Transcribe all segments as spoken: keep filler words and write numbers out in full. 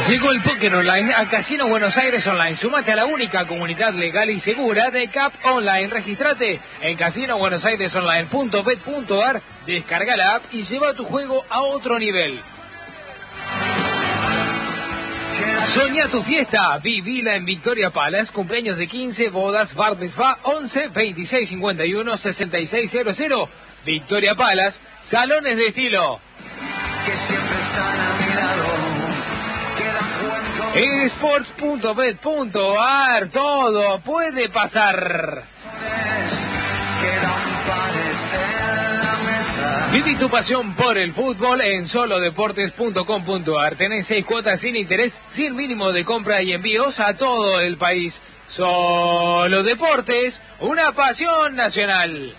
Llegó el póker online a Casino Buenos Aires Online. Sumate a la única comunidad legal y segura de C A P Online. Registrate en casino buenos aires online punto bet punto ar, descarga la app y lleva tu juego a otro nivel. Soñá tu fiesta, vivila en Victoria Palace, cumpleaños de quince, bodas, bar mitzvah, once, veintiséis cincuenta y uno, sesenta y seis cero cero. Victoria Palace, salones de estilo. Que siempre están a mi lado. esports punto bet punto ar, todo puede pasar. Viví tu pasión por el fútbol en solo deportes punto com punto ar. Tenés seis cuotas sin interés, sin mínimo de compra y envíos a todo el país. Solo Deportes, una pasión nacional.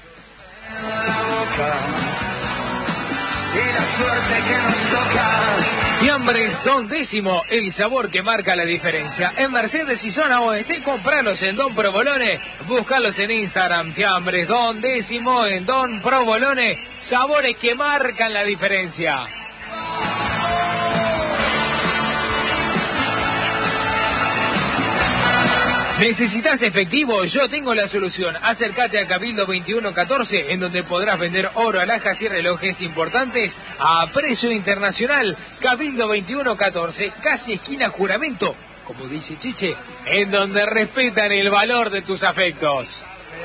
Y la suerte que nos toca. Fiambres Don Décimo, el sabor que marca la diferencia. En Mercedes y zona oeste, compralos en Don Provolone. Búscalos en Instagram. Fiambres Don Décimo en Don Provolone. Sabores que marcan la diferencia. ¿Necesitas efectivo? Yo tengo la solución. Acércate a Cabildo veintiuno catorce, en donde podrás vender oro, alhajas y relojes importantes a precio internacional. Cabildo veintiuno catorce, casi esquina Juramento, como dice Chiche, en donde respetan el valor de tus afectos.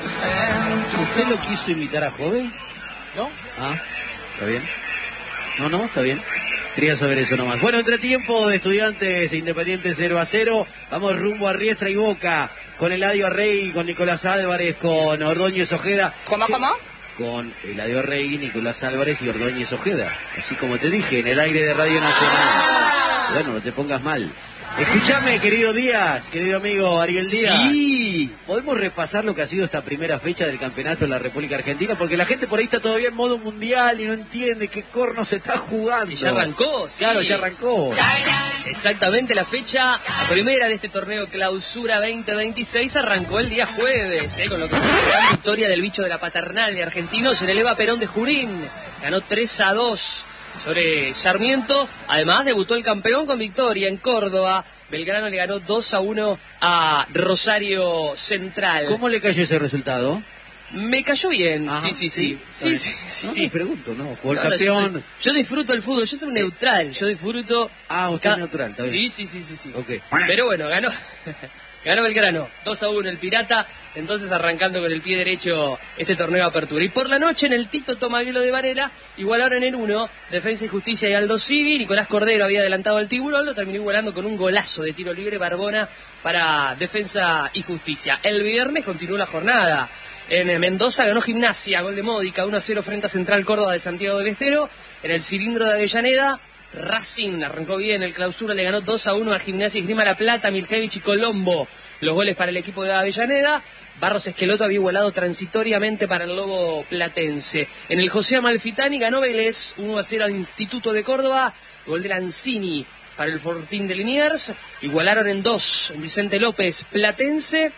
¿Usted lo quiso invitar a Joven? ¿No? Ah, está bien. No, no, está bien. Quería saber eso nomás. Bueno, entretiempo de Estudiantes e Independiente cero a cero. Vamos rumbo a Riestra y Boca con Eladio Rey, con Nicolás Álvarez, con Ordóñez Ojeda. ¿Cómo, cómo? Con Eladio Rey, Nicolás Álvarez y Ordóñez Ojeda. Así como te dije, en el aire de Radio Nacional. Bueno, no te pongas mal. Escúchame, querido Díaz, querido amigo Ariel Díaz. Sí. ¿Podemos repasar lo que ha sido esta primera fecha del campeonato en la República Argentina? Porque la gente por ahí está todavía en modo mundial y no entiende qué corno se está jugando. Y ya arrancó, sí. Claro, ya arrancó. Exactamente, la fecha primera de este torneo Clausura veinte veintiséis arrancó el día jueves, ¿eh? Con lo que fue la gran victoria del bicho de la Paternal de Argentinos en el Eva Perón de Junín. Ganó tres a dos. Sobre Sarmiento. Además debutó el campeón con victoria en Córdoba. Belgrano le ganó dos a uno a Rosario Central. ¿Cómo le cayó ese resultado? Me cayó bien. Ajá, sí, sí, sí. Sí, sí, sí, no, sí. me pregunto, ¿no? Por No, campeón. Yo, yo disfruto el fútbol, yo soy un neutral, yo disfruto. Ah, usted es neutral, está bien. Sí, sí, sí, sí, sí. Okay. Pero bueno, ganó. Ganó Belgrano, dos a uno el Pirata, entonces arrancando con el pie derecho este torneo de apertura. Y por la noche en el Tito Tomaguelo de Varela, igualaron en uno, Defensa y Justicia y Aldo Civi. Nicolás Cordero había adelantado al Tiburón, lo terminó igualando con un golazo de tiro libre Barbona para Defensa y Justicia. El viernes continuó la jornada. En Mendoza ganó Gimnasia, gol de Módica, uno a cero frente a Central Córdoba de Santiago del Estero. En el cilindro de Avellaneda, Racing arrancó bien, el Clausura le ganó dos a uno a Gimnasia y Esgrima La Plata, Milkevich y Colombo. Los goles para el equipo de Avellaneda. Barros Esqueloto había igualado transitoriamente para el Lobo Platense. En el José Amalfitani ganó Vélez, uno a cero al Instituto de Córdoba. Gol de Lanzini para el Fortín de Liniers. Igualaron en dos Vicente López, Platense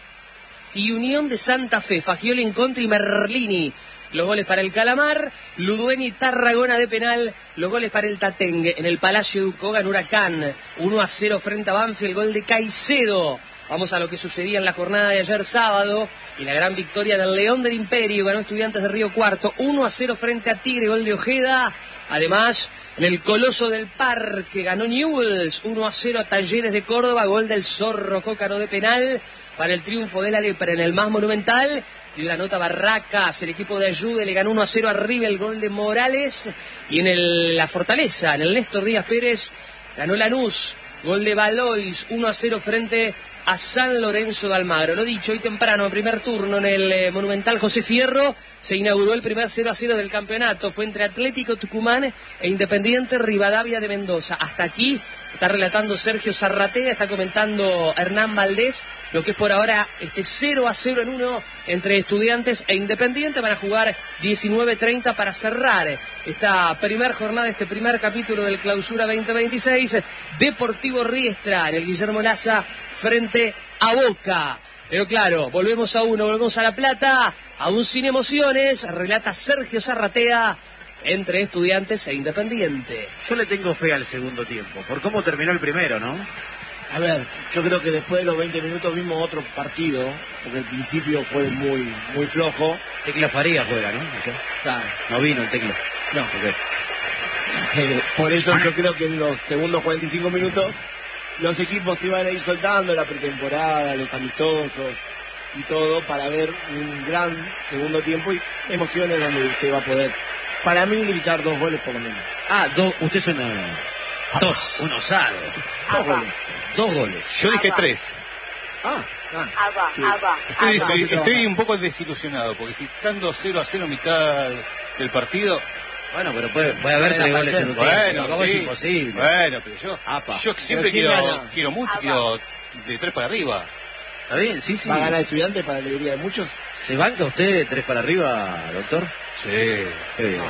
y Unión de Santa Fe. Fagioli en contra y Merlini. Los goles para el Calamar, Ludueni Tarragona de penal, los goles para el Tatengue. En el Palacio de Uco ganó Huracán, uno a cero frente a Banfield, gol de Caicedo. Vamos a lo que sucedía en la jornada de ayer sábado y la gran victoria del León del Imperio, ganó Estudiantes de Río Cuarto, uno a cero frente a Tigre, gol de Ojeda. Además, en el Coloso del Parque ganó Newell's, uno a cero a Talleres de Córdoba, gol del Zorro Cócaro de penal para el triunfo de la Lepra en el más monumental. Y la nota Barracas, el equipo de Ayude le ganó uno a cero a River, el gol de Morales. Y en el, la Fortaleza, en el Néstor Díaz Pérez, ganó Lanús, gol de Valois, uno a cero frente a San Lorenzo de Almagro. Lo dicho, hoy temprano, en primer turno, en el eh, Monumental José Fierro, se inauguró el primer cero a cero del campeonato. Fue entre Atlético Tucumán e Independiente Rivadavia de Mendoza. Hasta aquí está relatando Sergio Zarratea, está comentando Hernán Valdés, lo que es por ahora este cero a cero en uno entre Estudiantes e Independiente. Van a jugar diecinueve treinta para cerrar esta primer jornada, este primer capítulo del Clausura veinte veintiséis. Deportivo Riestra en el Guillermo Laza frente a Boca. Pero claro, volvemos a uno, volvemos a La Plata, aún sin emociones, relata Sergio Zarratea entre Estudiantes e Independiente. Yo le tengo fe al segundo tiempo, por cómo terminó el primero, ¿no? A ver, yo creo que después de los veinte minutos vimos otro partido, porque el principio fue muy muy flojo. Tecla Faría juega, ¿no? Claro. No vino el Tecla. No. Okay. Eh, por eso yo creo que en los segundos cuarenta y cinco minutos los equipos iban a ir soltando la pretemporada, los amistosos y todo para ver un gran segundo tiempo y emociones donde usted va a poder, para mí, gritar dos goles por lo menos. Ah, do, usted suena... Dos. Un osado. Dos goles. Dos goles. Yo dije tres. Ah, ah. Agua, Sí. agua, Estoy, agua. estoy- estoy un poco desilusionado, porque si estando cero a cero mitad del partido... Bueno, pero puede, puede haber tres goles en un tiempo. Bueno, Tampoco sí. es imposible. Bueno, pero yo, Apa. yo siempre Pero ¿quién quiero, gana? quiero mucho, Apa. quiero de tres para arriba. ¿Está bien? Sí, sí. ¿Va a ganar Estudiantes para alegría de muchos? ¿Se banca usted de tres para arriba, doctor? Sí. Qué bien.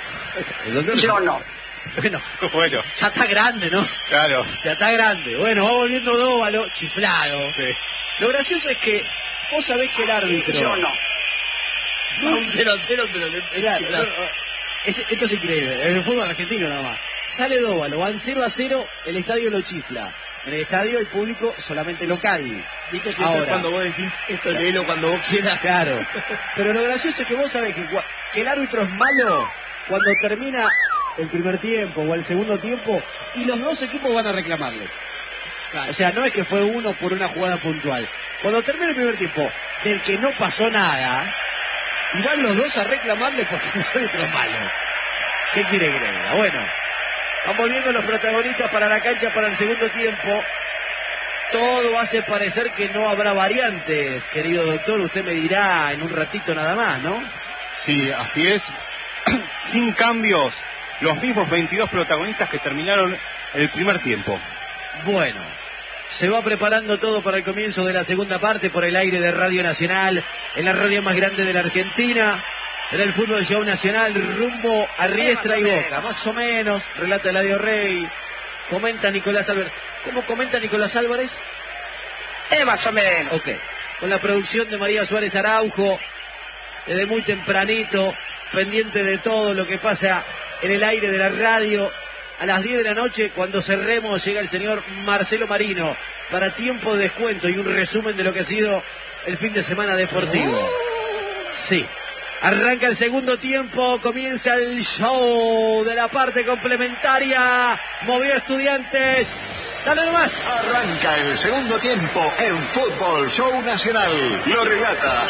El doctor... Yo no. Bueno, Bueno, ya está grande, ¿no? claro. Ya está grande. Bueno, va volviendo Dóvalo, chiflado. Sí. Lo gracioso es que vos sabés que el árbitro... Yo no. Va un cero a cero, pero le Claro, no, no, es- esto es increíble, en el fútbol argentino nada más. Sale Dóvalo, van cero a cero, el estadio lo chifla. En el estadio hay público solamente local. Viste que Ahora. esto es cuando vos decís, esto léelo cuando vos quieras. Claro. Pero lo gracioso es que vos sabés que, cua- que el árbitro es malo cuando termina el primer tiempo o el segundo tiempo y los dos equipos van a reclamarle. O sea, no es que fue uno por una jugada puntual. Cuando termina el primer tiempo, del que no pasó nada, y van los dos a reclamarle porque el árbitro es malo. ¿Qué quiere que le diga? Bueno, van volviendo los protagonistas para la cancha para el segundo tiempo. Todo hace parecer que no habrá variantes, querido doctor. Usted me dirá en un ratito nada más, ¿no? Sí, así es. Sin cambios, los mismos veintidós protagonistas que terminaron el primer tiempo. Bueno, se va preparando todo para el comienzo de la segunda parte por el aire de Radio Nacional, en la radio más grande de la Argentina, en el Fútbol Show Nacional, rumbo a Riestra y Boca. Más o menos, relata Eladio Rey, comenta Nicolás Álvarez. ¿Cómo comenta Nicolás Álvarez? Eh, más o menos. Ok, con la producción de María Suárez Araujo, desde muy tempranito, pendiente de todo lo que pasa en el aire de la radio. A las diez de la noche, cuando cerremos, llega el señor Marcelo Marino para tiempo de descuento y un resumen de lo que ha sido el fin de semana deportivo. Sí. Arranca el segundo tiempo, comienza el show de la parte complementaria. Movió Estudiantes. Dale nomás. Arranca el segundo tiempo en Fútbol Show Nacional. Lo relata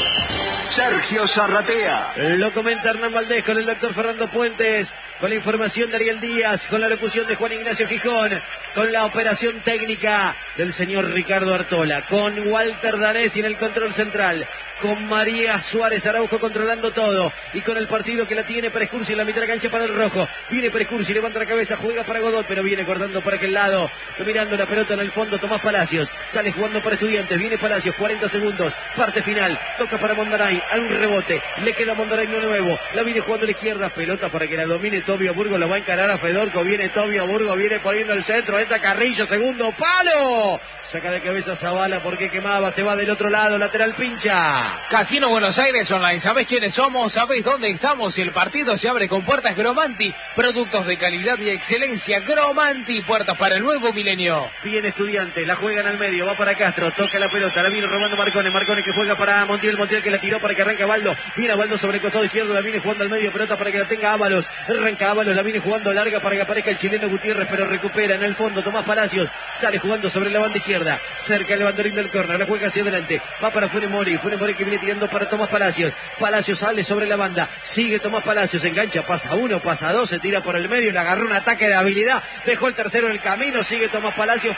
Sergio Zarratea. Lo comenta Hernán Valdés con el doctor Fernando Puentes, con la información de Ariel Díaz, con la locución de Juan Ignacio Gijón, con la operación técnica del señor Ricardo Artola, con Walter Danesi en el control central, con María Suárez Araujo controlando todo, y con el partido que la tiene Prescursi en la mitad de la cancha para el rojo. Viene Prescursi, levanta la cabeza, juega para Godot, pero viene cortando para aquel lado, mirando la pelota en el fondo Tomás Palacios, sale jugando para Estudiantes, viene Palacios, cuarenta segundos, parte final, toca para Mondaray, a un rebote, le queda a Mondaray lo nuevo, la viene jugando a la izquierda, pelota para que la domine Tobio Burgo, lo va a encarar a Fedorco, viene Tobio Burgo, viene poniendo el centro, esta Carrillo, segundo palo, saca de cabeza Zavala porque quemaba, se va del otro lado, lateral pincha. Casino Buenos Aires Online, ¿sabés quiénes somos? ¿Sabés dónde estamos? Y el partido se abre con puertas Gromanti, productos de calidad y excelencia. Gromanti, puertas para el nuevo milenio. Bien Estudiantes, la juegan al medio, va para Castro, toca la pelota, la viene robando Marcone, Marcone que juega para Montiel, Montiel que la tiró para que arranque Baldo, viene Baldo sobre el costado izquierdo, la viene jugando al medio, pelota para que la tenga Ábalos, arranca Ábalos, la viene jugando larga para que aparezca el chileno Gutiérrez, pero recupera en el fondo Tomás Palacios, sale jugando sobre la banda izquierda, cerca el banderín del córner, la juega hacia adelante, va para Funes Mori, Funes Mori que viene tirando para Tomás Palacios, Palacios sale sobre la banda, sigue Tomás Palacios, engancha, pasa uno, pasa dos, se tira por el medio, le agarró un ataque de habilidad, dejó el tercero en el camino, sigue Tomás Palacios,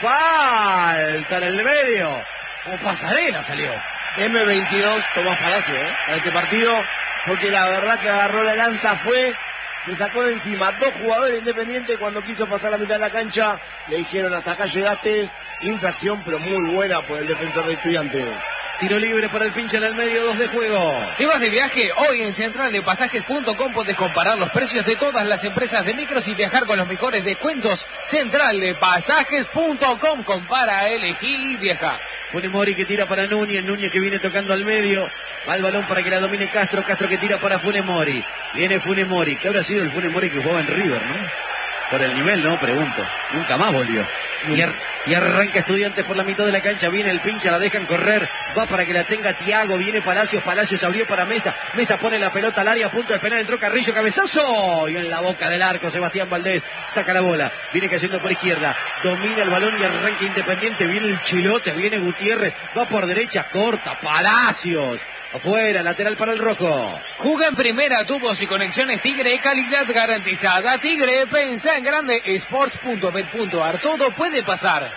falta en el medio, o pasarela salió. eme veintidós, Tomás Palacio, ¿eh? A este partido, porque la verdad que agarró la lanza, fue, se sacó de encima dos jugadores independientes cuando quiso pasar la mitad de la cancha, le dijeron hasta acá llegaste, infracción pero muy buena por el defensor de Estudiantes. Tiro libre para el pinche en el medio, dos de juego. ¿Te vas de viaje? Hoy en central de pasajes punto com podés comparar los precios de todas las empresas de micros y viajar con los mejores descuentos. central de pasajes punto com, compara, elegí y viaja. Funes Mori que tira para Núñez, Núñez que viene tocando al medio, Va el balón para que la domine Castro. Castro que tira para Funes Mori. Viene Funes Mori. ¿Qué habrá sido el Funes Mori que jugaba en River, no? Por el nivel, no, pregunto. Nunca más volvió. Y, ar y arranca Estudiantes por la mitad de la cancha. Viene el pincha, la dejan correr. Va para que la tenga Thiago. Viene Palacios. Palacios abrió para Mesa. Mesa pone la pelota al área. A punto del penal. Entró Carrillo. Cabezazo. Y en la boca del arco Sebastián Valdés. Saca la bola. Viene cayendo por izquierda. Domina el balón y arranca Independiente. Viene el Chilote. Viene Gutiérrez. Va por derecha. Corta. Palacios. Afuera, lateral para el rojo. Juega en primera, tubos y conexiones Tigre, calidad garantizada. Tigre, pensa en grande, sports punto bet punto ar, todo puede pasar.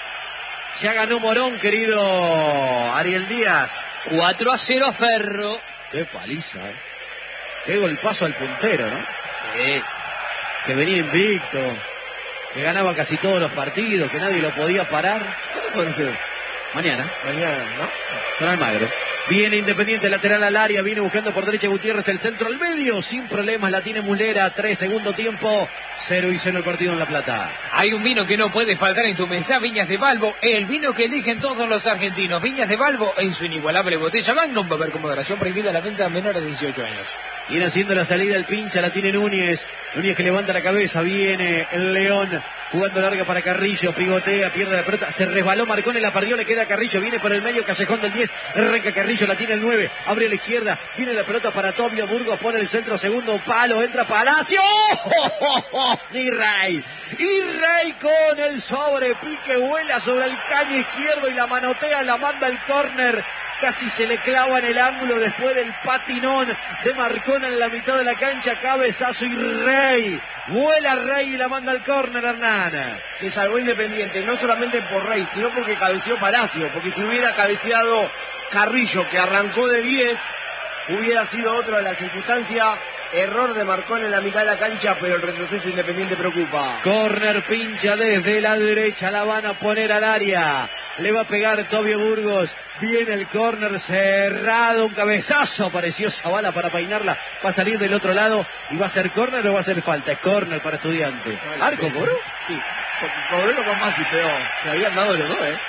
Ya ganó Morón, querido Ariel Díaz. cuatro a cero a Ferro. Qué paliza, eh. Qué golpazo al puntero, ¿no? Sí. Que venía invicto, que ganaba casi todos los partidos, que nadie lo podía parar. ¿Cuándo pueden ser? Mañana, Mañana, ¿no? con Almagro. Viene Independiente, lateral al área, viene buscando por derecha Gutiérrez, el centro al medio, sin problemas, la tiene Mulera, tres, segundo tiempo, cero y cero el partido en La Plata. Hay un vino que no puede faltar en tu mesa, Viñas de Balbo, el vino que eligen todos los argentinos. Viñas de Balbo en su inigualable botella Magnum, va a haber con moderación, prohibida la venta a menores de dieciocho años. Viene haciendo la salida el pincha, la tiene Núñez, Núñez que levanta la cabeza, viene el León, jugando larga para Carrillo, pivotea, pierde la pelota, se resbaló Marcone, la perdió, le queda a Carrillo, viene por el medio, callejón del diez, arranca Carrillo, la tiene el nueve, abre a la izquierda, viene la pelota para Tobio Burgos, pone el centro, segundo palo, entra Palacio, ¡oh, oh, oh! y Rey, y Rey con el sobrepique, vuela sobre el caño izquierdo y la manotea, la manda al córner. Casi se le clava en el ángulo después del patinón de Marcona en la mitad de la cancha. Cabezazo y Rey. Vuela Rey y la manda al córner, Hernán. Se salvó Independiente, no solamente por Rey, sino porque cabeceó Palacio. Porque si hubiera cabeceado Carrillo, que arrancó de diez, hubiera sido otra de las circunstancias. Error de Marcón en la mitad de la cancha, pero el retroceso Independiente preocupa. Córner pincha desde la derecha, la van a poner al área. Le va a pegar Tobio Burgos. Viene el córner cerrado, un cabezazo. Apareció Zavala para peinarla. Va a salir del otro lado y va a ser córner o va a ser falta. Es córner para Estudiante. ¿Arco cobró? Sí, porque cobró lo más fácil, pero se habían dado los dos, ¿eh?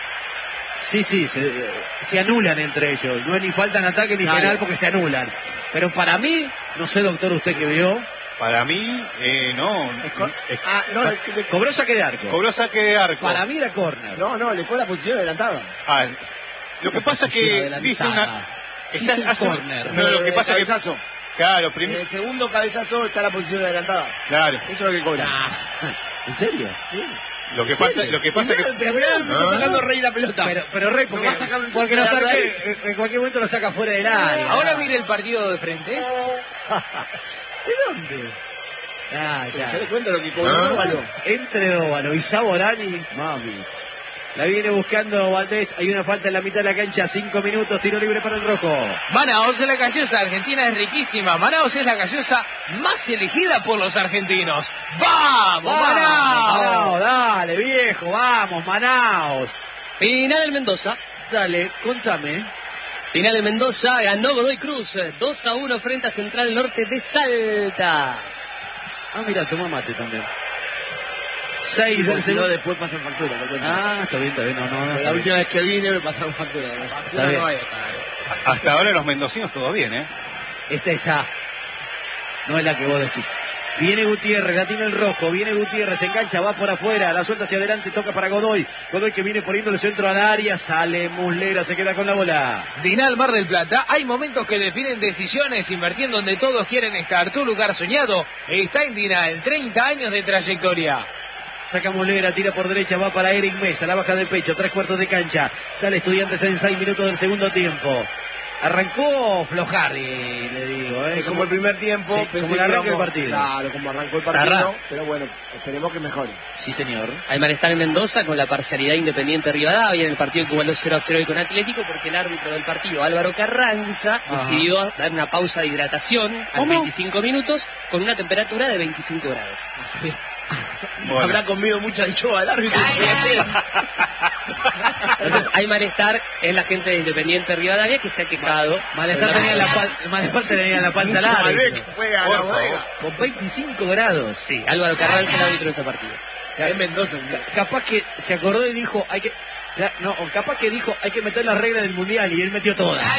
Sí, sí, se, se anulan entre ellos. No es ni falta en ataque ni Claro. penal porque se anulan. Pero para mí, no sé, doctor, usted que vio, Para mí, eh, no. Es- Ah, no, le, le- cobró saque de arco. cobró saque de arco. Para mí era córner. no, no, le fue la posición adelantada. Ah, lo que pasa es que Posición dice adelantada. una... Sí, está- es un hace un- córner. No, lo que pasa es que... Cabezazo. Claro, En prim- el segundo cabezazo está la posición adelantada. claro. Eso es lo que cobra. Ah, ¿en serio? Sí. Lo que pasa, lo que pasa es que... Pero mirá, está sacando Rey la pelota. Pero, pero Rey, porque, Lo va a sacar- porque los sacar arqueros en- en cualquier momento lo saca fuera del área. Ahora mire el partido de frente. ¿De dónde? Ah, Ya ya. le cuento lo que cobró Dóvalo. Entre Dóvalo y Saborani, mami. La viene buscando Valdés. Hay una falta en la mitad de la cancha. Cinco minutos. Tiro libre para el rojo. Manaos, la gaseosa argentina es riquísima. Manaos es la gaseosa más elegida por los argentinos. ¡Vamos, Manaos! Manaos, dale, viejo. Vamos, Manaos. Final en Mendoza. Dale, contame. Final en Mendoza, ganó Godoy Cruz, dos a uno frente a Central Norte de Salta. Ah, mira, toma mate también. Seis del Porque si no, segundo. después pasan factura. te cuento. Ah, está bien, está bien. No, no, no. la Está bien. última vez que vine me pasaron factura. ¿no? Está bien. No hay acá. Hasta ahora los mendocinos todo bien, ¿eh? Esta es A. No es la que vos decís. Viene Gutiérrez, la tiene el rojo, viene Gutiérrez, se engancha, va por afuera, la suelta hacia adelante, toca para Godoy. Godoy que viene poniendo el centro al área, sale Muslera, se queda con la bola. Dinal Mar del Plata, hay momentos que definen decisiones, invirtiendo donde todos quieren estar. Tu lugar soñado está en Dinal, treinta años de trayectoria. Saca Muslera, tira por derecha, va para Eric Mesa, la baja de pecho, tres cuartos de cancha. Sale Estudiantes en seis minutos del segundo tiempo. Arrancó Flojardi, le digo. ¿eh? Es como el primer tiempo. Sí, pensé como el que arranque del íbamos- partido. Claro, como arrancó el partido. Zarra. Pero bueno, esperemos que mejore. Sí, señor. Hay malestar en Mendoza con la parcialidad Independiente Rivadavia en el partido que igualó cero a cero hoy con Atlético, porque el árbitro del partido, Álvaro Carranza, Ajá. decidió dar una pausa de hidratación a los veinticinco minutos con una temperatura de veinticinco grados. Bueno. Habrá comido mucha anchoa el árbitro. Entonces hay malestar en la gente de Independiente Rivadavia que se ha quejado. Malestar tenía la, pal Malestar tenía la panza Mucho larga. Malbec fue a Por la favor. bodega. Con veinticinco grados. Sí, Álvaro Carranza el árbitro de ese partido. Es Mendoza. Ca- Capaz que se acordó y dijo, hay que... Cla- No, o capaz que dijo, hay que meter las reglas del mundial y él metió todas.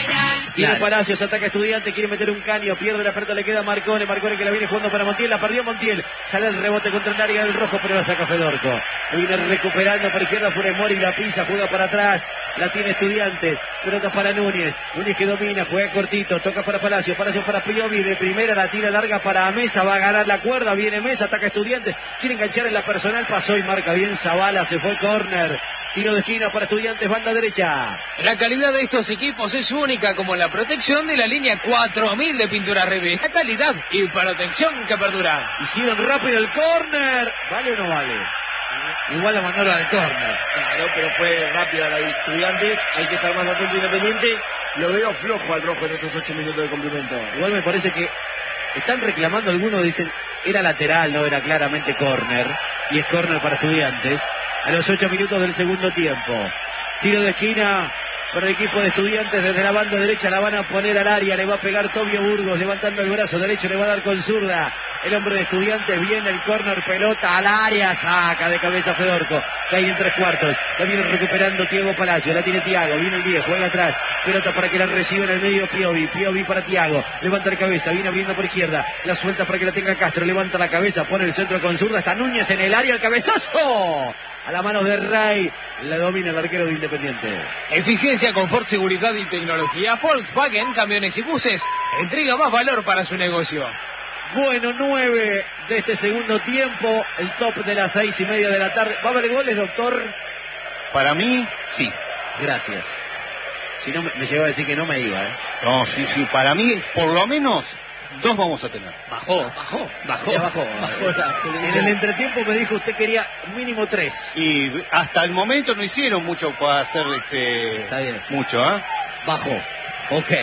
Tiene Claro. Palacios, ataca Estudiantes, quiere meter un caño, pierde la pelota, le queda Marcone, Marcone que la viene jugando para Montiel, la perdió Montiel, sale el rebote contra el área del rojo, pero la saca Fedorco. Lo viene recuperando por izquierda Funes Mori, la pisa, juega para atrás, la tiene Estudiantes, pelota para Núñez, Núñez que domina, juega cortito, toca para Palacios, Palacios para Piovi, de primera la tira larga para Mesa, va a ganar la cuerda, viene Mesa, ataca Estudiantes, quiere enganchar en la personal, pasó y marca bien Zavala, se fue córner. Tiro de esquina para Estudiantes, banda derecha. La calidad de estos equipos es única, como la protección de la línea cuatro mil de Pintura Rebe. La calidad y protección que perdura. Hicieron rápido el córner. ¿Vale o no vale? Igual la mandaron al córner. Claro, pero fue rápida la de Estudiantes. Hay que estar más atento Independiente. Lo veo flojo al rojo en estos ocho minutos de complemento. Igual me parece que están reclamando algunos, dicen, era lateral, no era claramente córner. Y es córner para Estudiantes. A los ocho minutos del segundo tiempo. Tiro de esquina para el equipo de Estudiantes desde la banda derecha. La van a poner al área. Le va a pegar Tobio Burgos levantando el brazo derecho. Le va a dar con zurda. El hombre de Estudiantes viene el córner, pelota al área. Saca de cabeza Fedorco. Cae en tres cuartos. La viene recuperando Tiago Palacio. La tiene Tiago. Viene el diez. Juega atrás. Pelota para que la reciba en el medio Piovi. Piovi para Tiago. Levanta la cabeza. Viene abriendo por izquierda. La suelta para que la tenga Castro. Levanta la cabeza. Pone el centro con zurda. Está Núñez en el área. El cabezazo. A la mano de Ray, la domina el arquero de Independiente. Eficiencia, confort, seguridad y tecnología. Volkswagen, camiones y buses, entrega más valor para su negocio. Bueno, nueve de este segundo tiempo, el top de las seis y media de la tarde. ¿Va a haber goles, doctor? Para mí, sí. Gracias. Si no, me, me llegó a decir que no me iba, ¿eh? No, sí, sí. Para mí, por lo menos, dos vamos a tener. Bajó, Bajó, bajó. ya bajó. En el entretiempo me dijo usted quería mínimo tres. Y hasta el momento no hicieron mucho para hacer este... Está bien. Mucho, ¿ah? ¿eh? Bajó. Ok.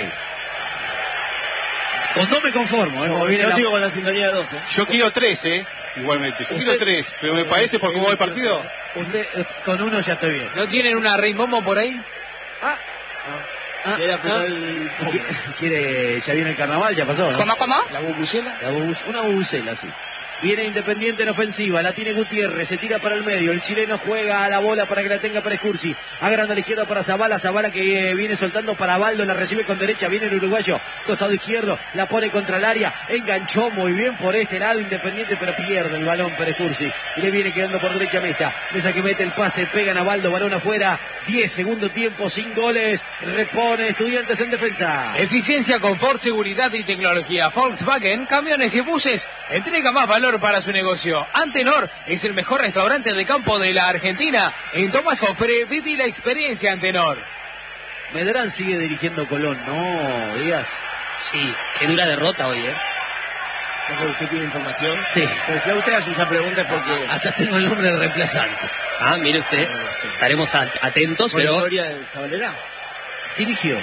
Con dos me conformo, ¿eh? Como viene Yo la... sigo con la sintonía de doce. Yo quiero tres, ¿eh? Igualmente. Yo quiero Usted- tres, pero me parece por cómo va el partido. Usted, eh, con uno ya estoy bien. ¿No tienen una Rey Momo por ahí? Ah, ah, Quiere ah, apretar el... ¿Qui- ¿Quiere? Ya viene el carnaval, ya pasó, ¿no? ¿Cómo, cómo? ¿La bubucela? La bubus- una bubucela, sí. Viene Independiente en ofensiva, la tiene Gutiérrez, se tira para el medio, el chileno juega a la bola para que la tenga para Escursi, agranda a la izquierda para Zavala, Zavala que eh, viene soltando para Baldo, la recibe con derecha, viene el uruguayo, costado izquierdo, la pone contra el área, enganchó muy bien por este lado Independiente, pero pierde el balón para Escursi, y le viene quedando por derecha Mesa, Mesa que mete el pase, pegan a Baldo, balón afuera, diez segundo tiempo, sin goles, repone Estudiantes en defensa. Eficiencia, confort, seguridad y tecnología. Volkswagen, camiones y buses, entrega más valor para su negocio. Antenor es el mejor restaurante de campo de la Argentina. En Tomás Jofre, viví la experiencia Antenor. Medrán sigue dirigiendo Colón, no, Díaz. Sí, qué dura derrota hoy, ¿eh? Porque usted tiene información. Sí. Pero si a usted hace esa pregunta es porque... Hasta tengo el nombre del reemplazante. Ah, mire usted, estaremos at- atentos, ¿Por la pero historia de Zabalera? Dirigió.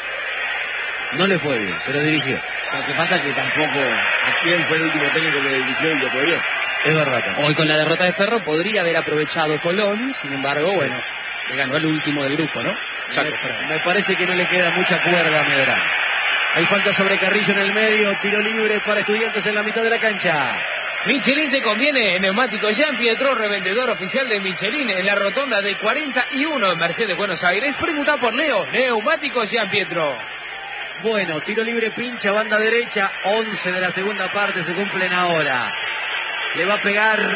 No le fue bien, pero dirigió. Lo que pasa es que tampoco... ¿A quién fue el último técnico que dirigió y lo fue bien? Es verdad. hoy con la derrota de Ferro podría haber aprovechado Colón, sin embargo, bueno, le ganó el último del grupo, ¿no? Chaco Ferro. Me, me parece que no le queda mucha cuerda a Medrano. Hay falta sobre Carrillo en el medio, tiro libre para Estudiantes en la mitad de la cancha. Michelin te conviene, neumático Jean Pietro, revendedor oficial de Michelin en la rotonda de cuarenta y uno en Mercedes, Buenos Aires. Pregunta por Leo, neumático Jean Pietro. Bueno, tiro libre, pincha, banda derecha, once de la segunda parte se cumplen ahora. Le va a pegar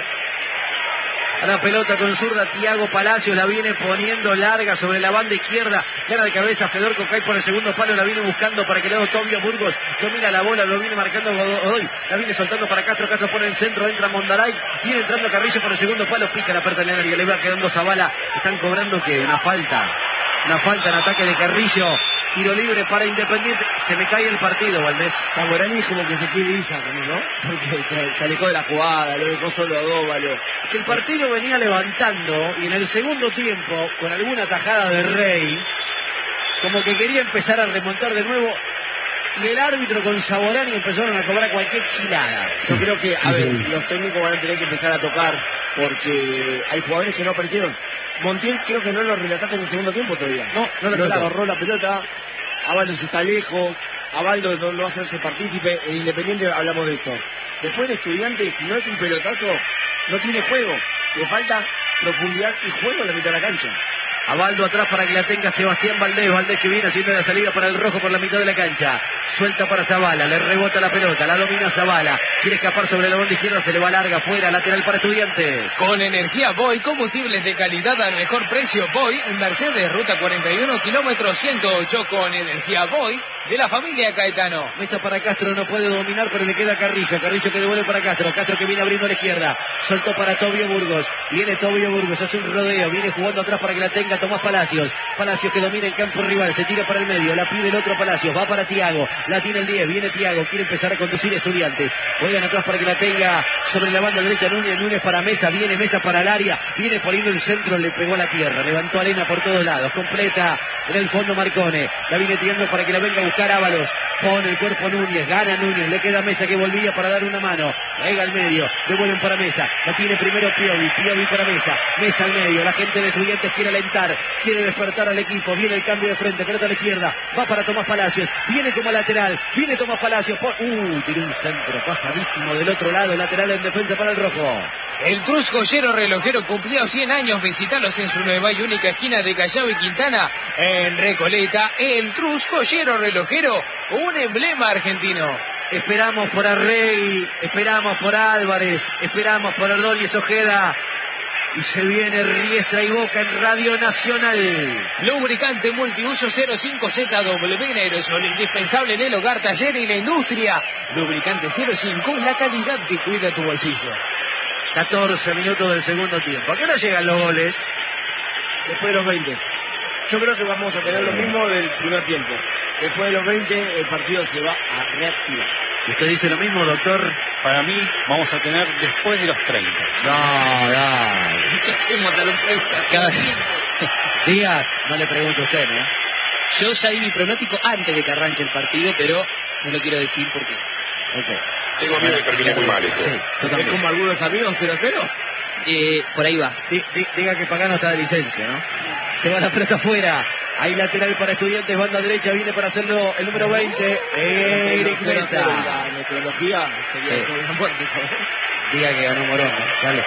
a la pelota con zurda Tiago Palacios, la viene poniendo larga sobre la banda izquierda, gana de cabeza Fedorco, cae por el segundo palo, la viene buscando para que le haga Tobio Burgos, domina la bola, lo viene marcando Godoy, la viene soltando para Castro, Castro pone el centro, entra Mondaray, viene entrando Carrillo por el segundo palo, pica la perta en el área, le va quedando Zavala, están cobrando que una falta, una falta en ataque de Carrillo, tiro libre para Independiente, se me cae el partido, Valdés. Zamorani es como que se quiere ir ya también, ¿no? Porque se, se alejó de la jugada, lo dejó solo a Dóvalo. Que el partido venía levantando y en el segundo tiempo, con alguna tajada de Rey, como que quería empezar a remontar de nuevo, y el árbitro con Saborani empezaron a cobrar cualquier gilada. Yo creo que, a ver, los técnicos van a tener que empezar a tocar porque hay jugadores que no aparecieron. Montiel creo que no lo relataste en el segundo tiempo todavía. No, no lo no le tocó. agarró la pelota, Abaldo se está lejos, Abaldo no, no va a hacerse partícipe, en Independiente hablamos de eso. Después el Estudiante, si no es un pelotazo, no tiene juego. Le falta profundidad y juego en la mitad de la cancha. A Baldo atrás para que la tenga Sebastián Valdés. Valdés que viene haciendo la salida para el rojo por la mitad de la cancha. Suelta para Zavala, le rebota la pelota, la domina Zavala. Quiere escapar sobre la banda izquierda, se le va larga, fuera, lateral para Estudiantes. Con energía Boy, combustibles de calidad al mejor precio. Boy, en Mercedes, ruta cuarenta y uno, kilómetro ciento ocho. Con energía Boy, de la familia Caetano. Mesa para Castro, no puede dominar, pero le queda Carrillo. Carrillo que devuelve para Castro. Castro que viene abriendo a la izquierda. Soltó para Tobio Burgos. Viene Tobio Burgos, hace un rodeo. Viene jugando atrás para que la tenga Tomás Palacios. Palacios que domina el campo rival. Se tira para el medio. La pide el otro Palacios. Va para Tiago. La tiene el diez. Viene Tiago. Quiere empezar a conducir Estudiantes. Juegan atrás para que la tenga sobre la banda derecha Núñez. Núñez para Mesa. Viene Mesa para el área. Viene poniendo el centro. Le pegó a la tierra. Levantó arena por todos lados. Completa en el fondo Marcone. La viene tirando para que la venga a buscar Ábalos. Pone el cuerpo Núñez. Gana Núñez. Le queda Mesa que volvía para dar una mano. Llega al medio. Devuelven para Mesa. La tiene primero Piovi. Piovi para Mesa. Mesa al medio. La gente de Estudiantes quiere alentar. Quiere despertar al equipo. Viene el cambio de frente. Pelota a la izquierda. Va para Tomás Palacios. Viene como lateral. Viene Tomás Palacios. Pon... Uh, tiró un centro pasadísimo del otro lado. Lateral en defensa para el rojo. El Trus Joyero Relojero cumplió cien años. Visitalos en su nueva y única esquina de Callao y Quintana, en Recoleta. El Trus Joyero Relojero, un emblema argentino. Esperamos por Arrey, esperamos por Álvarez, esperamos por Ordóñez Ojeda. Y se viene Riestra y Boca en Radio Nacional. Lubricante multiuso cero cinco Z W en aerosol, indispensable en el hogar, taller y la industria. Lubricante cero cinco, la calidad que cuida tu bolsillo. catorce minutos del segundo tiempo. ¿A qué hora llegan los goles? Después de los veinte. Yo creo que vamos a tener lo mismo del primer tiempo. Después de los veinte el partido se va a reactivar. ¿Usted dice lo mismo, doctor? Para mí vamos a tener después de los treinta. No, no. ¿Qué hacemos a los treinta? Cada... Díaz, no le pregunto a usted, ¿no? Yo ya di mi pronóstico antes de que arranque el partido, pero no lo quiero decir porque... Ok. Tengo miedo de terminar muy mal esto. Sí, yo ¿Es también. como algunos amigos cero a cero? Eh, por ahí va. Di- di- Diga que Pagano está de licencia, ¿no? Se va la pelota afuera. Hay lateral para Estudiantes, banda derecha, viene para hacerlo el número veinte, Eric Mesa. La meteorología sería Sí. una muerte. Diga que ganó Morón, ¿no? Dale.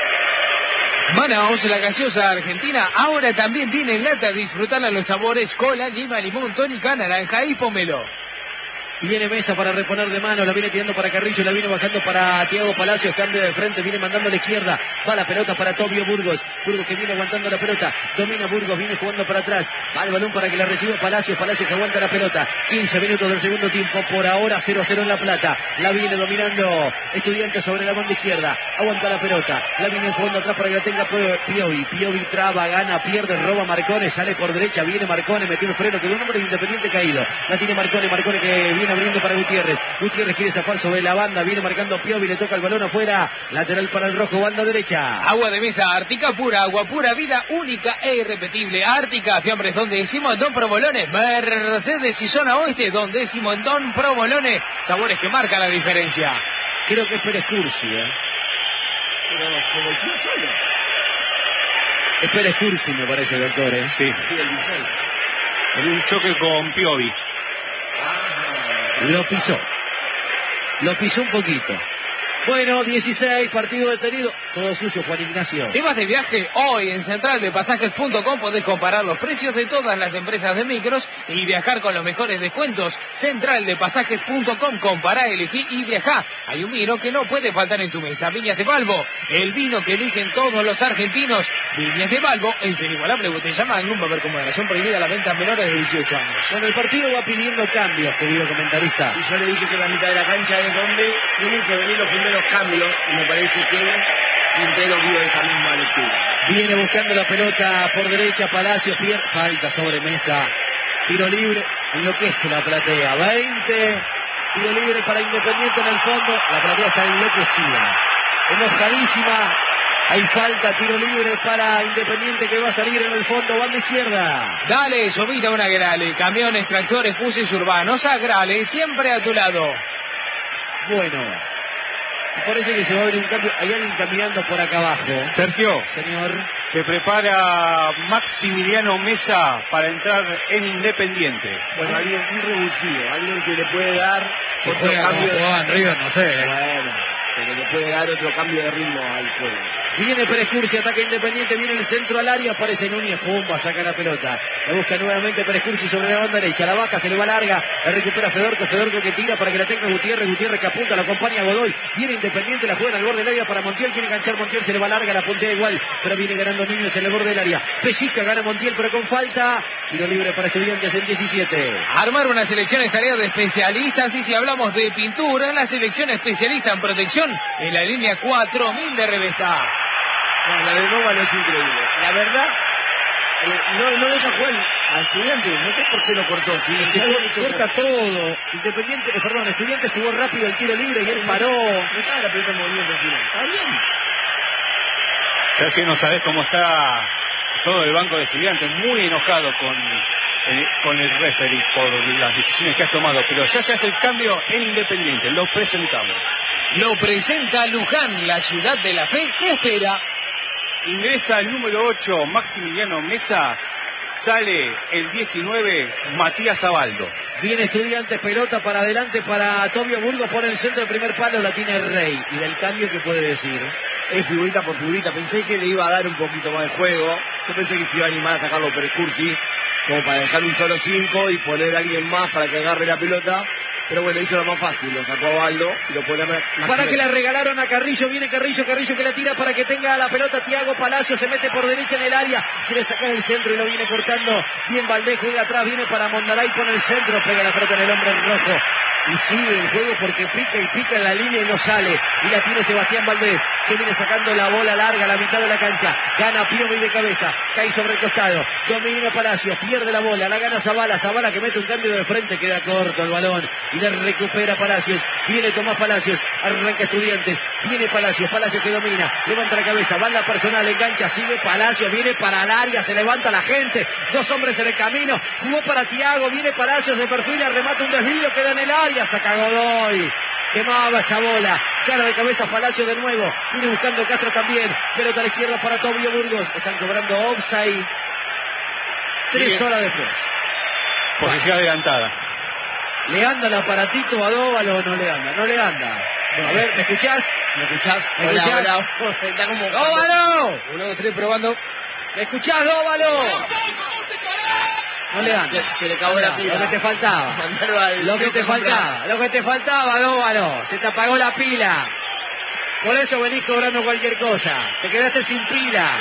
Manaos, la gaseosa argentina, ahora también viene en lata. Disfrutarla los sabores cola, lima, limón, tónica, naranja y pomelo. Viene Mesa para reponer de mano, la viene tirando para Carrillo, la viene bajando para Tiago Palacios, cambia de frente, viene mandando a la izquierda, va la pelota para Tobio Burgos, Burgos que viene aguantando la pelota, domina Burgos, viene jugando para atrás, va el balón para que la reciba Palacios, Palacios que aguanta la pelota, quince minutos del segundo tiempo, por ahora cero a cero en La Plata, la viene dominando Estudiantes sobre la banda izquierda, aguanta la pelota, la viene jugando atrás para que la tenga Piovi, Piovi traba, gana, pierde, roba Marcone, sale por derecha, viene Marcone, metió el freno, quedó un número de Independiente caído, la tiene Marcone, Marcone que viene abriendo para Gutiérrez. Gutiérrez quiere zafar sobre la banda, viene marcando Piovi, le toca el balón afuera, lateral para el rojo, banda derecha. Agua de mesa Ártica pura, agua pura, vida única e irrepetible. Ártica, fiambres donde decimos en Don Provolone, Mercedes y zona oeste, donde decimos en Don Provolone, sabores que marcan la diferencia. Creo que es Pérez Cursi, ¿eh? Pero se golpeó solo. Es Pérez Cursi, me parece, doctor, ¿eh? Sí, Sí, el dieciséis. en un choque con Piovi. Lo pisó. Lo pisó un poquito. Bueno, dieciséis, partido detenido. Todo suyo, Juan Ignacio. ¿Te vas de viaje? Hoy en central de pasajes punto com podés comparar los precios de todas las empresas de micros y viajar con los mejores descuentos. central de pasajes punto com, compará, elegí y viajá. Hay un vino que no puede faltar en tu mesa. Viñas de Balbo, el vino que eligen todos los argentinos. Viñas de Balbo, en su inigualable botella Magnum, va a haber con moderación prohibida la venta a menores de dieciocho años. Bueno, el partido va pidiendo cambios, querido comentarista. Y yo le dije que la mitad de la cancha es donde tienen que venir los primeros cambios. Y me parece que Quintero vio esa misma lectura. Viene buscando la pelota por derecha, Palacios, pierde, falta sobre Mesa, tiro libre, enloquece la platea, veinte, tiro libre para Independiente en el fondo, la platea está enloquecida, enojadísima, hay falta, tiro libre para Independiente que va a salir en el fondo, banda izquierda. Dale, subida una Grale, camiones, tractores, buses urbanos, a Grale, siempre a tu lado. Bueno, me parece que se va a ver un cambio, hay alguien caminando por acá abajo. Sergio, Señor, se prepara Maximiliano Mesa para entrar en Independiente. Bueno, alguien un revulsivo, alguien que le puede dar se otro juega como cambio de... jugaba en River, no sé. Bueno, pero le puede dar otro cambio de ritmo al juego. Viene Pérez Cursi, ataca Independiente, viene el centro al área, aparece Núñez, pumba, saca la pelota. La busca nuevamente Pérez Cursi sobre la banda derecha, la baja, se le va larga, la recupera Fedorco, Fedorco que tira para que la tenga Gutiérrez, Gutiérrez que apunta, la acompaña Godoy, viene Independiente, la juega al borde del área para Montiel, quiere enganchar Montiel, se le va larga, la puntea igual, pero viene ganando Núñez en el borde del área. Pellica gana Montiel, pero con falta, tiro libre para Estudiantes en diecisiete. Armar una selección es tarea de especialistas, y si hablamos de pintura, la selección especialista en protección en la línea cuatro mil de Revesta. No, la de Nóvalo es increíble. La verdad, eh, no, no deja jugar a Estudiantes. No sé por qué lo cortó. Si Se cor- corta todo. Independiente, eh, perdón, Estudiantes jugó rápido el tiro libre y él paró. No estaba la pelota en movimiento encima. Está bien. Sergio, no sabés cómo está todo el banco de Estudiantes, muy enojado con el, con el referee por las decisiones que has tomado, pero ya se hace el cambio en Independiente. Lo presentamos. Lo presenta Luján, la ciudad de la fe. ¿Qué espera? Ingresa el número ocho, Maximiliano Mesa. Sale el diecinueve, Matías Abaldo. Viene Estudiantes, pelota para adelante para Tobio Burgos, por el centro, el primer palo la tiene Rey. Y del cambio, ¿qué puede decir? Es figurita por figurita. Pensé que le iba a dar un poquito más de juego. Yo pensé que se iba a animar a sacarlo Pérez Cursi, como para dejar un solo cinco y poner a alguien más para que agarre la pelota. Pero bueno, hizo lo más fácil, lo sacó a Baldo y lo pone a... Para que la regalaron a Carrillo, viene Carrillo, Carrillo que la tira para que tenga la pelota Thiago Palacio, se mete por derecha en el área, quiere sacar el centro y lo viene cortando, bien Valdés, juega atrás, viene para Mondaray, pone el centro, pega la pelota en el hombre rojo, y sigue el juego porque pica y pica en la línea y no sale, y la tiene Sebastián Valdés, que viene sacando la bola larga a la mitad de la cancha, gana Piovi de cabeza, cae sobre el costado, domina Palacios, pierde la bola, la gana Zavala, Zavala que mete un cambio de frente, queda corto el balón, y le recupera Palacios, viene Tomás Palacios, arranca Estudiantes, viene Palacios, Palacios que domina, levanta la cabeza, va la personal, engancha, sigue Palacios, viene para el área, se levanta la gente, dos hombres en el camino, jugó para Thiago, viene Palacios de perfil, remata un desvío, queda en el área, saca Godoy, quemaba esa bola, cara de cabeza Palacios de nuevo, viene buscando Castro también, pelota a la izquierda para Tobio Burgos, están cobrando offside, tres Sigue. horas después. Posición adelantada. ¿Le anda el aparatito a Dóvalo o no le anda? No le anda. A ver, ¿me escuchás? ¿Me escuchás? ¿Me Hola, escuchás? hola. Está como... ¡Dóvalo! Uno, dos, tres, probando. ¿Me escuchás, Dóvalo? No le anda. Se, se le acabó la pila. Lo que te faltaba. Mandarlo al- Lo que te faltaba. Lo que te faltaba, Dóvalo. Se te apagó la pila. Por eso venís cobrando cualquier cosa. Te quedaste sin pila.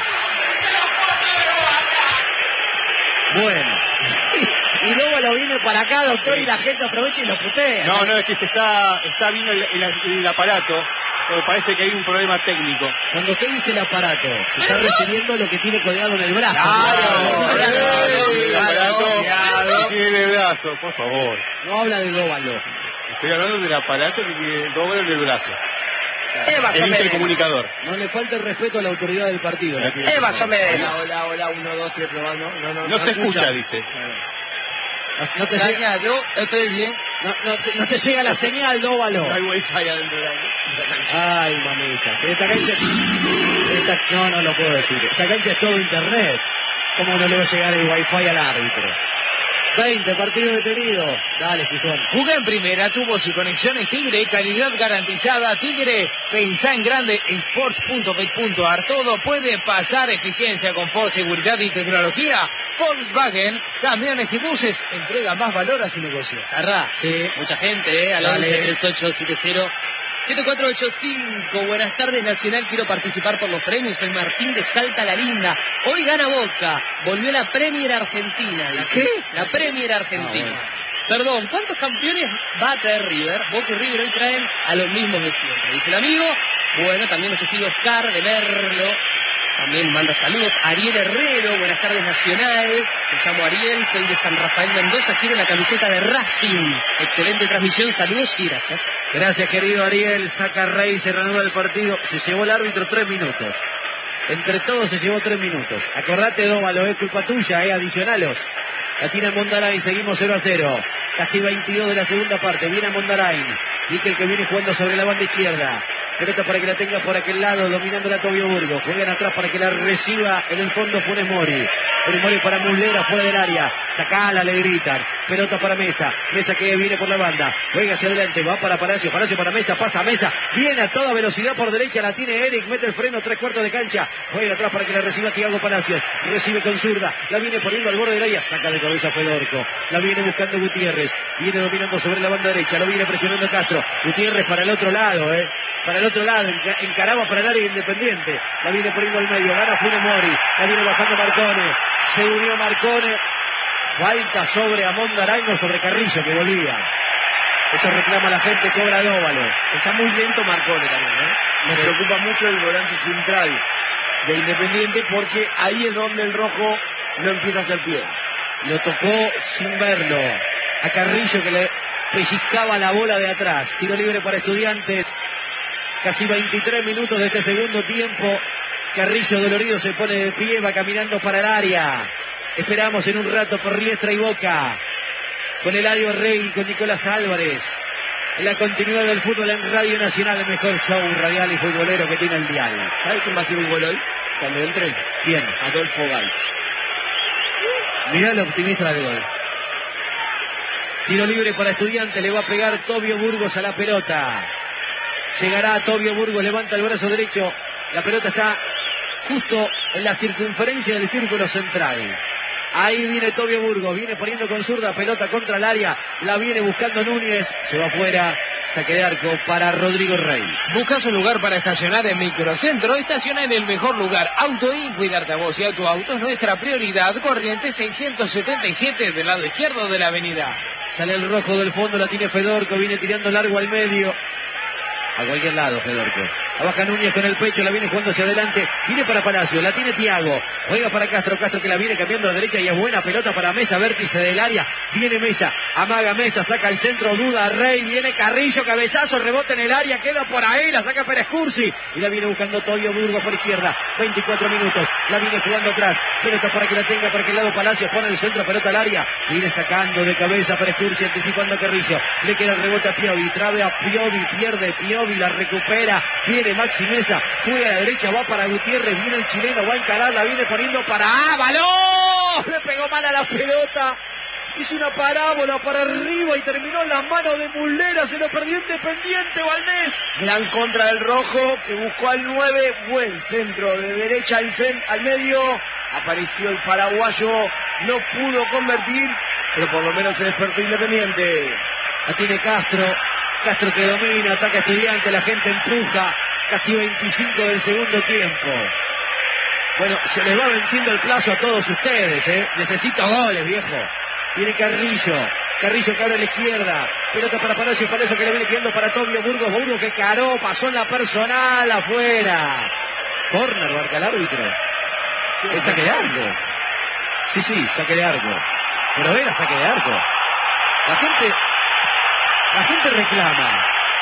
Bueno. Y Dóvalo viene para acá, doctor, y la gente aprovecha y lo putea. No, no, es que se está, está viendo el, el- el aparato, pero parece que hay un problema técnico. Cuando usted dice el aparato, se está refiriendo a lo que tiene colgado en el brazo. Claro, el aparato claro. que tiene el brazo, por favor. No habla de Dóvalo. Estoy hablando del aparato que tiene doble en el brazo. Es más o El menos. intercomunicador. No le falta el respeto a la autoridad del partido. le pido. Es más o menos. Hola, hola, hola, uno, dos, tres, probando. No, no, No se escucha, dice. No te llega, yo estoy bien. no, no te, no te llega la señal, Dóvalo. No hay wifi adentro de la cancha. Ay, mamita. Esta cancha... Esta, no, no lo puedo decir. Esta cancha es todo internet. ¿Cómo no le va a llegar el wifi al árbitro? veinte, partido detenido. Dale, Fijón. Juega en primera, tubos y conexiones Tigre, calidad garantizada. Tigre, pensá en grande, sports punto bet punto ar. Todo puede pasar, eficiencia, confort, seguridad y tecnología. Volkswagen, camiones y buses, entrega más valor a su negocio. Zarra, Sí. mucha gente, ¿eh? Al Dale. once tres ocho siete cero siete cuatro ocho cinco. Buenas tardes, Nacional. Quiero participar por los premios. Soy Martín de Salta La Linda. Hoy gana Boca. Volvió la Premier Argentina. ¿La dice. qué? La Premier Argentina. Ah, Perdón, ¿cuántos campeones va a traer River? Boca y River hoy traen a los mismos de siempre. Dice el amigo. Bueno, también nos escribe Oscar de Merlo. También manda saludos. Ariel Herrero, buenas tardes, Nacional. Me llamo Ariel, soy de San Rafael Mendoza. Quiero la camiseta de Racing. Excelente transmisión, saludos y gracias. Gracias, querido Ariel. Saca Rey, se reanuda el partido. Se llevó el árbitro tres minutos. Entre todos se llevó tres minutos. Acordate, Dóvalo, es culpa tuya, eh, adicionalos. La tiene Mondarain, seguimos cero a cero. Casi veintidós de la segunda parte. Viene Mondarain. Mikel que viene jugando sobre la banda izquierda. Pelota para que la tenga por aquel lado, dominando la Tobio Burgos. Juegan atrás para que la reciba en el fondo Funes Mori. Primore para Muslera, fuera del área. Sacala, le gritan. Pelota para Mesa. Mesa que viene por la banda. Juega hacia adelante. Va para Palacio. Palacio para Mesa. Pasa a Mesa. Viene a toda velocidad por derecha. La tiene Eric. Mete el freno. Tres cuartos de cancha. Juega atrás para que la reciba Thiago Palacios. Recibe con zurda. La viene poniendo al borde del área. Saca de cabeza Fedorco. La viene buscando Gutiérrez. Viene dominando sobre la banda derecha. Lo viene presionando Castro. Gutiérrez para el otro lado, eh. Para el otro lado. Encaraba para el área Independiente. La viene poniendo al medio. Gana Funes Mori. La viene bajando Marcone. Se unió Marcone. Falta sobre Amón Arango, sobre Carrillo, que volvía. Eso reclama la gente, cobra Dóvalo. Está muy lento Marcone también, ¿eh? Me sí. preocupa mucho el volante central de Independiente, porque ahí es donde el rojo no empieza a hacer pie. Lo tocó sin verlo. A Carrillo, que le pellizcaba la bola de atrás. Tiro libre para Estudiantes. Casi veintitrés minutos de este segundo tiempo. Carrillo dolorido se pone de pie, va caminando para el área. Esperamos en un rato por Riestra y Boca. Con Eladio Rey, con Nicolás Álvarez. En la continuidad del fútbol en Radio Nacional, el mejor show radial y futbolero que tiene el dial. ¿Sabes quién va a hacer un gol hoy? Cuando entre. ¿Quién? Adolfo Gaich. Mirá lo optimista del gol. Tiro libre para Estudiantes, le va a pegar Tobio Burgos a la pelota. Llegará Tobio Burgos, levanta el brazo derecho. La pelota está justo en la circunferencia del círculo central. Ahí viene Tobio Burgos, viene poniendo con zurda, pelota contra el área, la viene buscando Núñez, se va afuera, saque de arco para Rodrigo Rey. ¿Buscas un lugar para estacionar en Microcentro? Estaciona en el mejor lugar. Autoin, cuidarte a vos y a tu auto es nuestra prioridad. Corrientes seiscientos setenta y siete del lado izquierdo de la avenida. Sale el rojo del fondo, la tiene Fedorco, viene tirando largo al medio. A cualquier lado, Fedorco. Abaja Núñez con el pecho, la viene jugando hacia adelante. Viene para Palacio, la tiene Thiago. Juega para Castro, Castro que la viene cambiando a la derecha y es buena pelota para Mesa, vértice del área. Viene Mesa, amaga Mesa, saca el centro, duda Rey. Viene Carrillo, cabezazo, rebota en el área, queda por ahí, la saca Pérez Cursi. Y la viene buscando Tobio Burgos por izquierda. veinticuatro minutos, la viene jugando atrás. Pelota para que la tenga, para que el lado Palacio pone el centro, pelota al área. Viene sacando de cabeza Pérez Cursi, anticipando a Carrillo. Le queda el rebote a Piovi, trabe a Piovi, pierde Piovi, la recupera. Viene Maxi Mesa, juega a la derecha, va para Gutiérrez, viene el chileno, va a encarar, la viene poniendo para Ábalos. Le pegó mal a la pelota. Hizo una parábola para arriba y terminó en las manos de Muslera. Se lo perdió Independiente, Valdés. Gran contra del rojo, que buscó al nueve. Buen centro de derecha al, cen, al medio. Apareció el paraguayo. No pudo convertir, pero por lo menos se despertó Independiente. La tiene Castro. Castro que domina, ataca Estudiante. La gente empuja. Casi veinticinco del segundo tiempo. Bueno, se les va venciendo el plazo a todos ustedes, ¿eh? Necesito goles, viejo. Viene Carrillo, Carrillo que abre a la izquierda, pelota para Palacio, Palacio que le viene quedando para Tobio Burgos, Burgos que caró, pasó en la personal, afuera. Corner, marca el árbitro. Es saque de arco. Sí, sí, saque de arco. Pero era saque de arco. La gente, la gente reclama.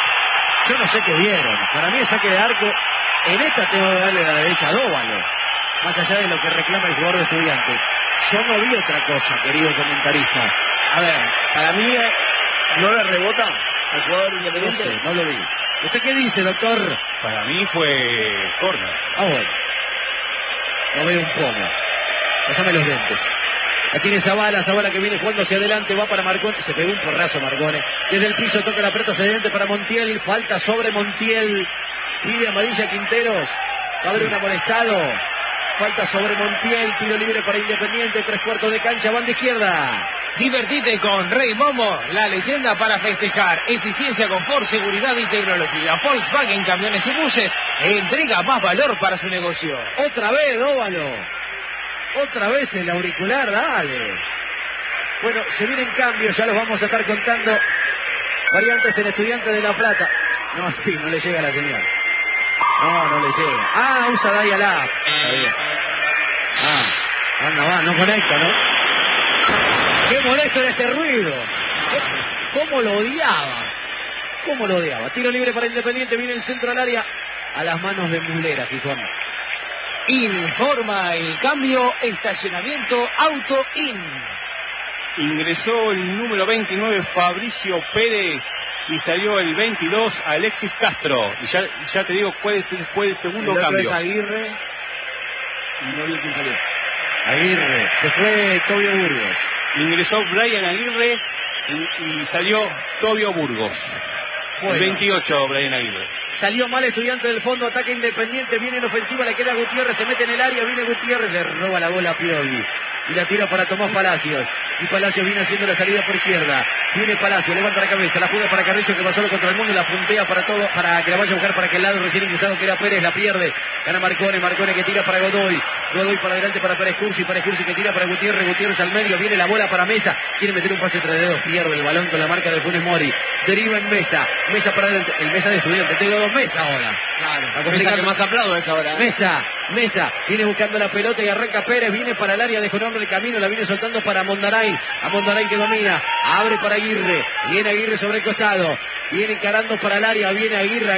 Yo no sé qué vieron. Para mí es saque de arco. En esta tengo que darle la derecha a Dóvalo. Más allá de lo que reclama el jugador de Estudiantes. Yo no vi otra cosa, querido comentarista. A ver, para mí no le rebota al jugador Independiente. No sé, no lo vi. ¿Usted qué dice, doctor? Para mí fue córner. Ah, bueno. No veo un pomo. Pásame los lentes. La tiene Zavala, Zavala que viene jugando hacia adelante, va para Marcone. Se pegó un porrazo Marcone. Desde el piso toca la pelota hacia adelante para Montiel. Falta sobre Montiel. Pide amarilla Quinteros. Abre un amonestado. Falta sobre Montiel, tiro libre para Independiente, tres cuartos de cancha, banda izquierda. Divertite con Rey Momo, la leyenda para festejar. Eficiencia, confort, seguridad y tecnología. Volkswagen Camiones y Buses entrega más valor para su negocio. Otra vez, Dóvalo. Otra vez el auricular, dale. Bueno, se vienen cambios, ya los vamos a estar contando. Variantes en Estudiantes de La Plata. No, sí, no le llega a la señal. No, no le llega. Ah, usa Dial App. Está bien. Ah, anda, va, no conecta, ¿no? Qué molesto era este ruido. ¿Cómo lo odiaba? ¿Cómo lo odiaba? Tiro libre para Independiente, viene el centro al área. A las manos de Muslera, Gijón. Informa el cambio, estacionamiento Auto In. Ingresó el número veintinueve Fabricio Pérez y salió el veintidós Alexis Castro. Y ya, ya te digo cuál es, fue el segundo el cambio. Es Aguirre y no vi quién salió. Aguirre, se fue Tobio Burgos. Ingresó Brian Aguirre y, y salió Tobio Burgos. Bueno. veintiocho, Brian Aguirre. Salió mal Estudiante del fondo, ataque Independiente, viene en ofensiva, le queda Gutiérrez, se mete en el área, viene Gutiérrez, le roba la bola a Piovi. Y la tira para Tomás Palacios. Y Palacios viene haciendo la salida por izquierda. Viene Palacios, levanta la cabeza, la juega para Carrillo que va solo contra el mundo y la puntea para todo, para que la vaya a buscar para aquel lado recién ingresado que era Pérez, la pierde. Gana Marcone, Marcone que tira para Godoy. Godoy para adelante para Pérez Cursi, Pérez Cursi que tira para Gutiérrez, Gutiérrez al medio, viene la bola para Mesa. Quiere meter un pase entre dedos, pierde el balón con la marca de Funes Mori. Deriva en Mesa, Mesa para adelante, el Mesa de Estudiante, tengo dos Mesa ahora. Claro, a complicar que más aplaudo a esta hora. Mesa, Mesa, viene buscando la pelota y arranca Pérez, viene para el área, dejó nombre el camino, la viene soltando para Mondarain, a Mondarain que domina, abre para Aguirre, viene Aguirre sobre el costado, viene encarando para el área, viene Aguirre.